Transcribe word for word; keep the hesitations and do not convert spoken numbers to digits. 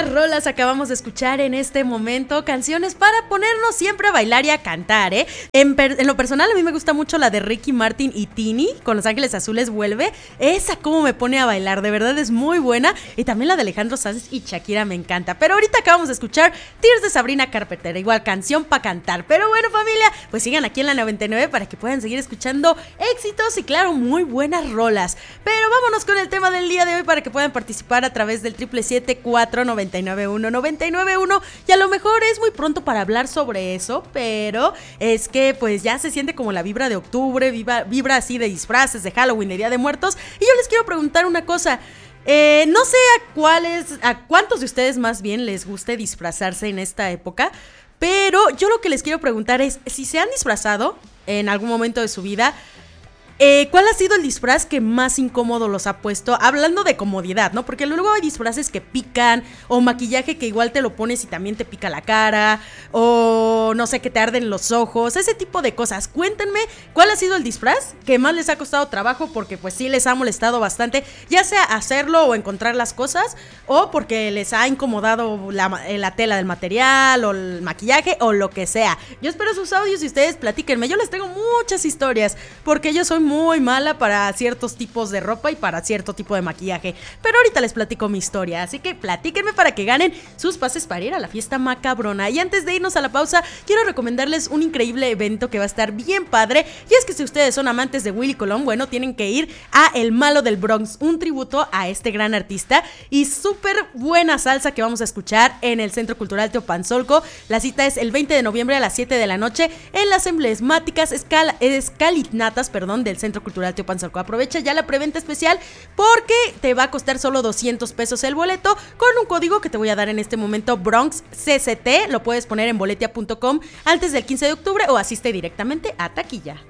buenas rolas acabamos de escuchar en este momento, canciones para ponernos siempre a bailar y a cantar, ¿eh? En, per- en lo personal a mí me gusta mucho la de Ricky Martin y Tini, con Los Ángeles Azules Vuelve. Esa como me pone a bailar, de verdad es muy buena. Y también la de Alejandro Sanz y Shakira me encanta. Pero ahorita acabamos de escuchar Tears de Sabrina Carpenter, igual canción para cantar. Pero bueno, familia, pues sigan aquí en la noventa y nueve para que puedan seguir escuchando éxitos y claro, muy buenas rolas. Pero vámonos con el tema del día de hoy para que puedan participar a través del triple siete cuatro nueve nueve uno nueve nueve uno. Y a lo mejor es muy pronto para hablar sobre eso, pero es que pues ya se siente como la vibra de octubre, vibra, vibra así de disfraces, de Halloween, de Día de Muertos. Y yo les quiero preguntar una cosa. Eh, no sé a cuáles, a cuántos de ustedes más bien les guste disfrazarse en esta época, pero yo lo que les quiero preguntar es si se han disfrazado en algún momento de su vida. Eh, ¿Cuál ha sido el disfraz que más incómodo los ha puesto? Hablando de comodidad, ¿no? Porque luego hay disfraces que pican, o maquillaje que igual te lo pones y también te pica la cara, o no sé, que te arden los ojos, ese tipo de cosas. Cuéntenme cuál ha sido el disfraz que más les ha costado trabajo, porque pues sí les ha molestado bastante, ya sea hacerlo o encontrar las cosas, o porque les ha incomodado la, la tela del material, o el maquillaje, o lo que sea. Yo espero sus audios y ustedes platíquenme. Yo les tengo muchas historias, porque yo soy muy mala para ciertos tipos de ropa y para cierto tipo de maquillaje, pero ahorita les platico mi historia, así que platíquenme para que ganen sus pases para ir a la fiesta macabrona. Y antes de irnos a la pausa, quiero recomendarles un increíble evento que va a estar bien padre, y es que si ustedes son amantes de Willy Colón, bueno, tienen que ir a El Malo del Bronx, un tributo a este gran artista y súper buena salsa que vamos a escuchar en el Centro Cultural Teopanzolco. La cita es el veinte de noviembre a las siete de la noche en las emblemáticas escal- escalinatas, perdón, del Centro Cultural Teopanzolco. Aprovecha ya la preventa especial porque te va a costar solo doscientos pesos el boleto con un código que te voy a dar en este momento, Bronx C C T. Lo puedes poner en boletia punto com antes del quince de octubre o asiste directamente a taquilla.